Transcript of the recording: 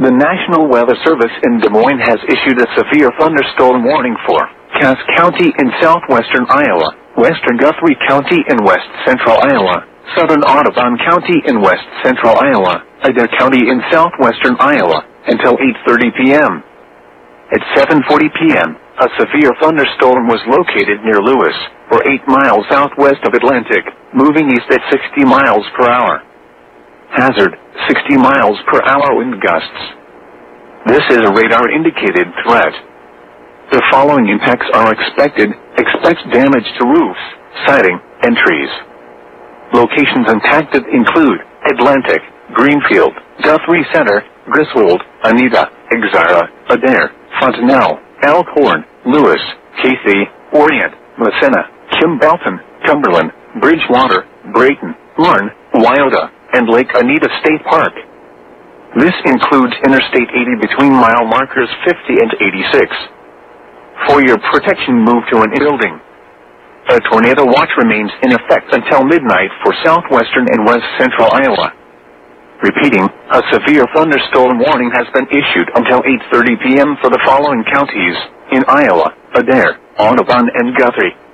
The National Weather Service in Des Moines has issued a severe thunderstorm warning for Cass County in southwestern Iowa, western Guthrie County in west central Iowa, southern Audubon County in west central Iowa, Adair County in southwestern Iowa, until 8:30 p.m. At 7:40 p.m., a severe thunderstorm was located near Lewis, or 8 miles southwest of Atlantic, moving east at 60 miles per hour. Hazard, 60 miles per hour wind gusts. This is a radar-indicated threat. The following impacts are expected. Expect damage to roofs, siding, and trees. Locations impacted include Atlantic, Greenfield, Guthrie Center, Griswold, Anita, Exira, Adair, Fontanelle, Elkhorn, Lewis, Casey, Orient, Massena, Kimballton, Cumberland, Bridgewater, Brayton, Lorne, Wyoda, and Lake Anita State Park. This includes Interstate 80 between mile markers 50 and 86. For your protection, move to an building. A tornado watch remains in effect until midnight for southwestern and west central Iowa. Repeating, a severe thunderstorm warning has been issued until 8:30 p.m. for the following counties in Iowa: Adair, Audubon, and Guthrie.